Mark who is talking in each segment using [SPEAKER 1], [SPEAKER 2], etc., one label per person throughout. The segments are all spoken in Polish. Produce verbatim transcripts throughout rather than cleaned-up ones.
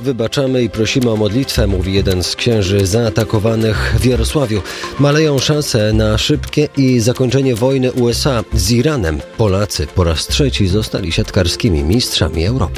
[SPEAKER 1] Wybaczamy i prosimy o modlitwę, mówi jeden z księży zaatakowanych w Jarosławiu. Maleją szanse na szybkie i zakończenie wojny U S A z Iranem. Polacy po raz trzeci zostali siatkarskimi mistrzami Europy.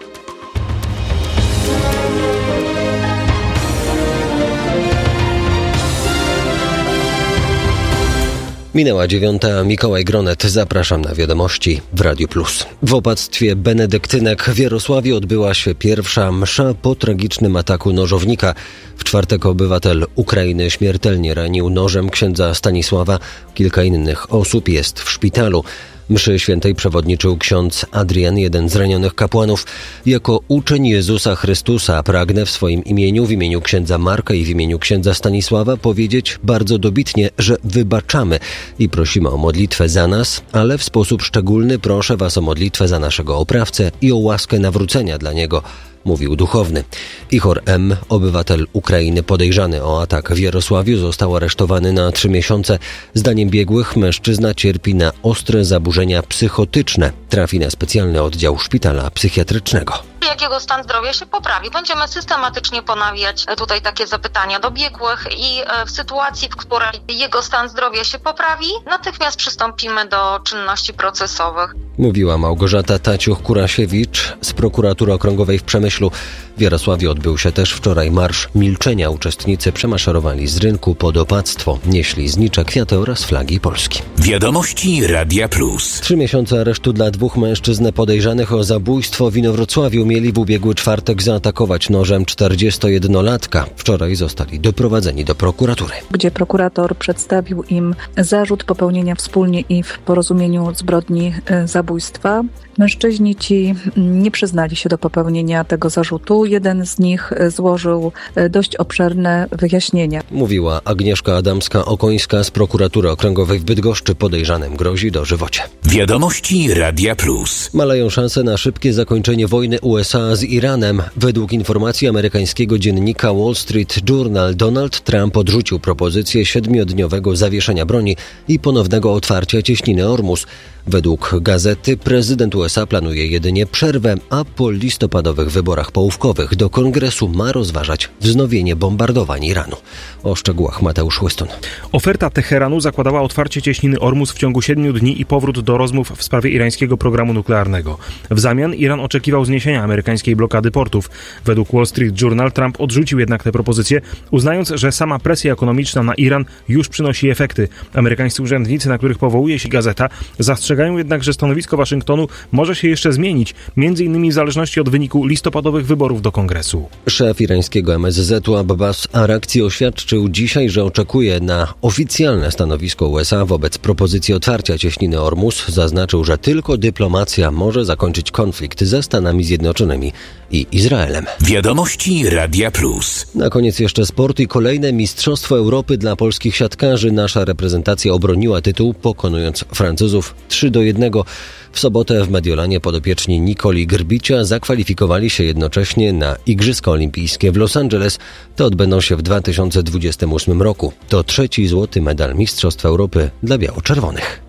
[SPEAKER 1] Minęła dziewiąta. Mikołaj Gronet. Zapraszam na wiadomości w Radiu Plus. W opactwie benedyktynek w Jarosławiu odbyła się pierwsza msza po tragicznym ataku nożownika. W czwartek obywatel Ukrainy śmiertelnie ranił nożem księdza Stanisława. Kilka innych osób jest w szpitalu. Mszy świętej przewodniczył ksiądz Adrian, jeden z ranionych kapłanów. Jako uczeń Jezusa Chrystusa pragnę w swoim imieniu, w imieniu księdza Marka i w imieniu księdza Stanisława powiedzieć bardzo dobitnie, że wybaczamy i prosimy o modlitwę za nas, ale w sposób szczególny proszę was o modlitwę za naszego oprawcę i o łaskę nawrócenia dla niego, mówił duchowny. Ichor M., obywatel Ukrainy podejrzany o atak w Jarosławiu, został aresztowany na trzy miesiące. Zdaniem biegłych mężczyzna cierpi na ostre zaburzenia psychotyczne. Trafi na specjalny oddział szpitala psychiatrycznego.
[SPEAKER 2] Jak jego stan zdrowia się poprawi. Będziemy systematycznie ponawiać tutaj takie zapytania do biegłych i w sytuacji, w której jego stan zdrowia się poprawi, natychmiast przystąpimy do czynności procesowych.
[SPEAKER 1] Mówiła Małgorzata Taciuch-Kurasiewicz z Prokuratury Okręgowej w Przemyślu. W Jarosławiu odbył się też wczoraj marsz milczenia. Uczestnicy przemaszerowali z rynku pod opactwo. Nieśli znicze, kwiaty oraz flagi Polski.
[SPEAKER 3] Wiadomości Radia Plus.
[SPEAKER 1] Trzy miesiące aresztu dla dwóch mężczyzn podejrzanych o zabójstwo w Inowrocławiu. Mieli w ubiegły czwartek zaatakować nożem czterdziestojednolatka. Wczoraj zostali doprowadzeni do prokuratury,
[SPEAKER 4] gdzie prokurator przedstawił im zarzut popełnienia wspólnie i w porozumieniu zbrodni zabójstwa. Mężczyźni ci nie przyznali się do popełnienia tego zarzutu. Jeden z nich złożył dość obszerne wyjaśnienia.
[SPEAKER 1] Mówiła Agnieszka Adamska-Okońska z Prokuratury Okręgowej w Bydgoszczy. Podejrzanym grozi dożywocie.
[SPEAKER 3] Wiadomości Radia Plus.
[SPEAKER 1] Maleją szanse na szybkie zakończenie wojny U S A z Iranem. Według informacji amerykańskiego dziennika Wall Street Journal Donald Trump odrzucił propozycję siedmiodniowego zawieszenia broni i ponownego otwarcia cieśniny Ormus. Według gazety prezydent U S A planuje jedynie przerwę, a po listopadowych wyborach połówkowych do Kongresu ma rozważać wznowienie bombardowań Iranu. O szczegółach Mateusz Łyston.
[SPEAKER 5] Oferta Teheranu zakładała otwarcie cieśniny Ormus w ciągu siedmiu dni i powrót do rozmów w sprawie irańskiego programu nuklearnego. W zamian Iran oczekiwał zniesienia amerykańskiej blokady portów. Według Wall Street Journal Trump odrzucił jednak tę propozycję, uznając, że sama presja ekonomiczna na Iran już przynosi efekty. Amerykańscy urzędnicy, na których powołuje się gazeta, zastrzegają jednak, że stanowisko Waszyngtonu może się jeszcze zmienić, między innymi w zależności od wyniku listopadowych wyborów do Kongresu.
[SPEAKER 1] Szef irańskiego M S Z-u Abbas Arakci oświadczył dzisiaj, że oczekuje na oficjalne stanowisko U S A wobec propozycji otwarcia cieśniny Ormus. Zaznaczył, że tylko dyplomacja może zakończyć konflikt ze Stanami Zjednoczonymi i Izraelem.
[SPEAKER 3] Wiadomości Radia Plus.
[SPEAKER 1] Na koniec jeszcze sport i kolejne Mistrzostwo Europy dla polskich siatkarzy. Nasza reprezentacja obroniła tytuł, pokonując Francuzów trzy do jednego. W sobotę w Mediolanie podopieczni Nikoli Grbicia zakwalifikowali się jednocześnie na Igrzyska Olimpijskie w Los Angeles. Te odbędą się w dwa tysiące dwudziestym ósmym roku. To trzeci złoty medal Mistrzostw Europy dla biało-czerwonych.